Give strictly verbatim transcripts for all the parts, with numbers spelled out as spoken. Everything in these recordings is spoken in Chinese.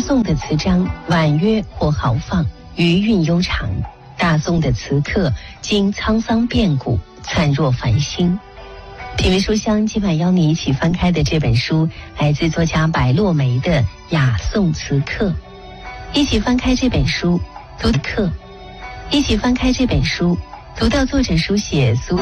宋的词章婉约或豪放，余韵悠长；大宋的词刻经沧桑变古，灿若繁星。品味书香，今晚邀你一起翻开的这本书，来自作家白落梅的《雅颂词刻》。一起翻开这本书，读课；一起翻开这本书，读到作者书写苏。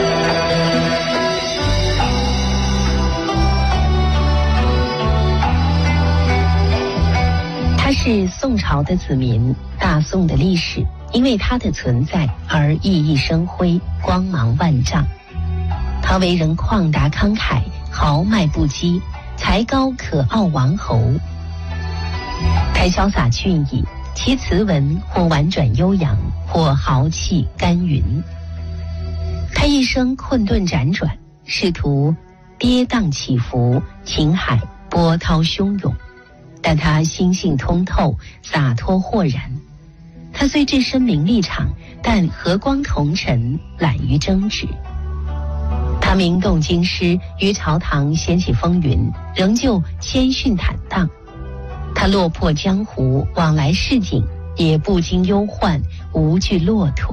他是宋朝的子民，大宋的历史因为他的存在而熠熠生辉，光芒万丈。他为人旷达慷慨，豪迈不羁，才高可傲王侯。他潇洒俊逸，其词文或婉转悠扬，或豪气干云。他一生困顿辗转，试图跌宕起伏，情海波涛汹涌，但他心性通透，洒脱豁然。他虽置身名利场，但和光同尘，懒于争执。他名动京师，于朝堂掀起风云，仍旧谦逊坦荡。他落魄江湖，往来市井，也不惊忧患，无惧骆驼。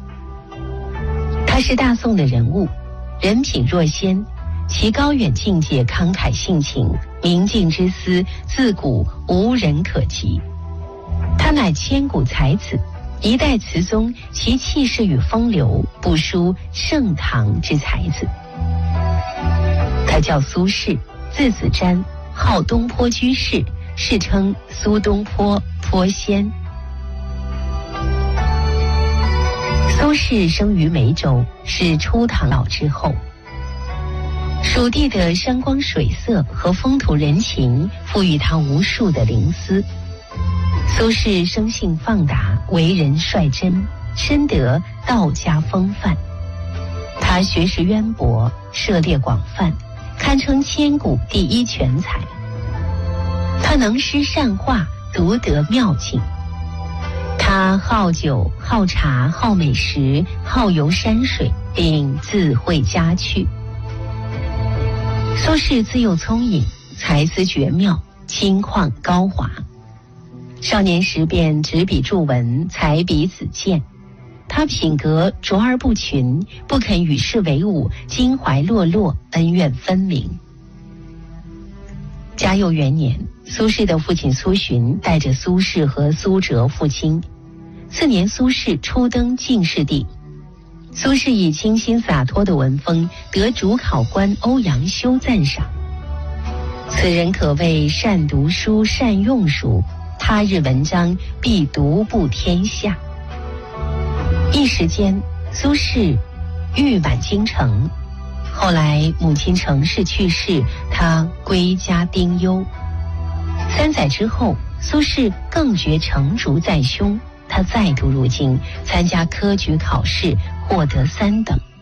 他是大宋的人物，人品若仙，其高远境界慷慨性情，明镜之思，自古无人可及。他乃千古才子，一代词宗，其气势与风流不输盛唐之才子。他叫苏轼，字子瞻，号东坡居士，世称苏东坡坡仙。苏轼生于梅州，是初唐老之后。蜀地的山光水色和风土人情赋予他无数的灵思。苏轼生性放达，为人率真，深得道家风范。他学识渊博，涉猎广泛，堪称千古第一全才。他能诗善画，独得妙境。他好酒，好茶，好美食，好游山水，并自绘佳趣。苏轼自幼聪颖，才思绝妙，清旷高华。少年时便执笔著文，才比子建。他品格卓而不群，不肯与世为伍，襟怀落落，恩怨分明。嘉佑元年，苏轼的父亲苏洵带着苏轼和苏辙赴京。次年，苏轼初登进士第。苏轼以清新洒脱的文风得主考官欧阳修赞赏。此人可谓善读书，善用书，他日文章必独步天下。一时间，苏轼誉满京城。后来母亲程氏去世，他归家丁忧。三载之后，苏轼更觉成竹在胸，他再度入京，参加科举考试，获得三等。